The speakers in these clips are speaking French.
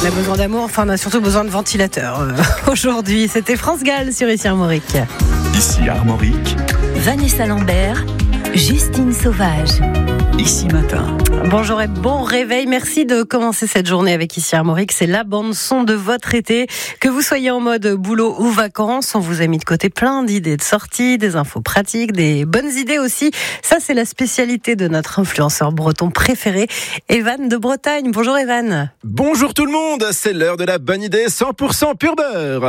On a besoin d'amour, enfin on a surtout besoin de ventilateur. Aujourd'hui, c'était France Gall sur Ici Armorique. Ici Armorique. Vanessa Lambert, Justine Sauvage. Ici Matin. Bonjour et bon réveil. Merci de commencer cette journée avec Ici Armorique. C'est la bande-son de votre été. Que vous soyez en mode boulot ou vacances, on vous a mis de côté plein d'idées de sortie, des infos pratiques, des bonnes idées aussi. Ça, c'est la spécialité de notre influenceur breton préféré, Evan de Bretagne. Bonjour Evan. Bonjour tout le monde, c'est l'heure de la bonne idée 100% pur beurre.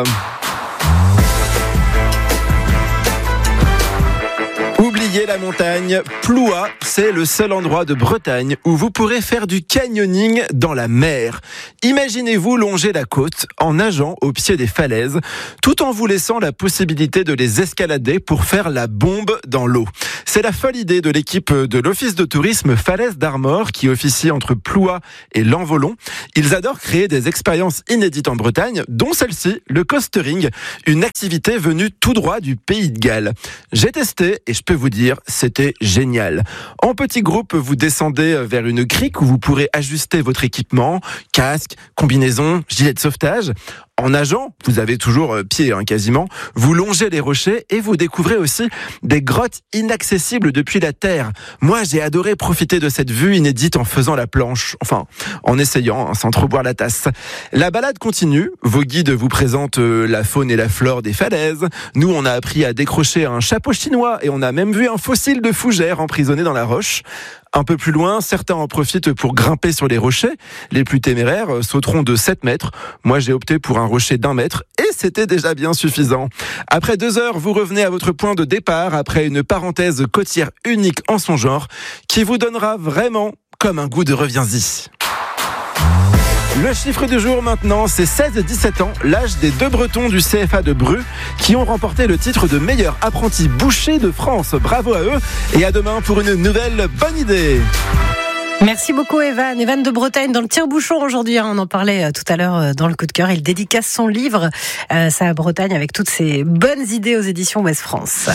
Oubliez la montagne, Ploua, c'est le seul endroit de Bretagne où vous pourrez faire du canyoning dans la mer. Imaginez-vous longer la côte en nageant au pied des falaises, tout en vous laissant la possibilité de les escalader pour faire la bombe dans l'eau. C'est la folle idée de l'équipe de l'Office de tourisme Falaises d'Armor qui officie entre Ploua et l'Envolon. Ils adorent créer des expériences inédites en Bretagne, dont celle-ci, le coastering, une activité venue tout droit du Pays de Galles. J'ai testé et je peux vous dire, c'était génial. En petit groupe, vous descendez vers une crique où vous pourrez ajuster votre équipement, casque, combinaison, gilet de sauvetage. En nageant, vous avez toujours pied quasiment, vous longez les rochers et vous découvrez aussi des grottes inaccessibles depuis la terre. Moi, j'ai adoré profiter de cette vue inédite en faisant la planche, enfin, en essayant, sans trop boire la tasse. La balade continue, vos guides vous présentent la faune et la flore des falaises. Nous, on a appris à décrocher un chapeau chinois et on a même vu un fossile de fougère emprisonné dans la roche. Un peu plus loin, certains en profitent pour grimper sur les rochers. Les plus téméraires sauteront de 7 mètres. Moi, j'ai opté pour un rocher d'1 mètre et c'était déjà bien suffisant. Après 2 heures, vous revenez à votre point de départ après une parenthèse côtière unique en son genre qui vous donnera vraiment comme un goût de reviens-y. Le chiffre du jour maintenant, c'est 16-17 ans, l'âge des 2 Bretons du CFA de Bru qui ont remporté le titre de meilleur apprenti boucher de France. Bravo à eux et à demain pour une nouvelle bonne idée. Merci beaucoup Evan. Evan de Bretagne dans le tire-bouchon aujourd'hui. On en parlait tout à l'heure dans le coup de cœur. Il dédicace son livre, ça à Bretagne, avec toutes ses bonnes idées aux éditions Ouest France.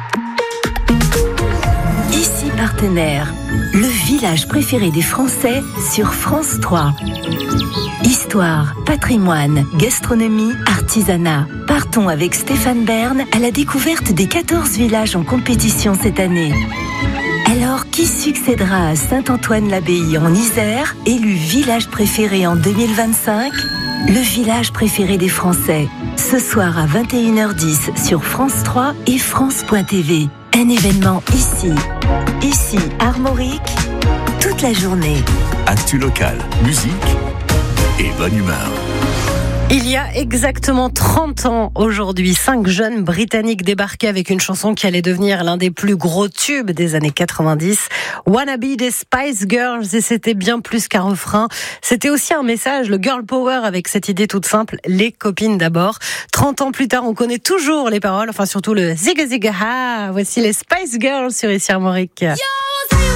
Ici Partenaire, le village préféré des Français sur France 3. Histoire, patrimoine, gastronomie, artisanat. Partons avec Stéphane Bern à la découverte des 14 villages en compétition cette année. Alors, qui succédera à Saint-Antoine-l'Abbaye en Isère, élu village préféré en 2025 ? Le village préféré des Français. Ce soir à 21h10 sur France 3 et France.tv. Un événement ici Armorique, toute la journée. Actu local, musique et bonne humeur. Il y a exactement 30 ans aujourd'hui, 5 jeunes Britanniques débarquaient avec une chanson qui allait devenir l'un des plus gros tubes des années 90. Wanna Be des Spice Girls, et c'était bien plus qu'un refrain. C'était aussi un message, le girl power, avec cette idée toute simple, les copines d'abord. 30 ans plus tard, on connaît toujours les paroles, enfin surtout le zig zig ha. Voici les Spice Girls sur Ici Armorique. Yo!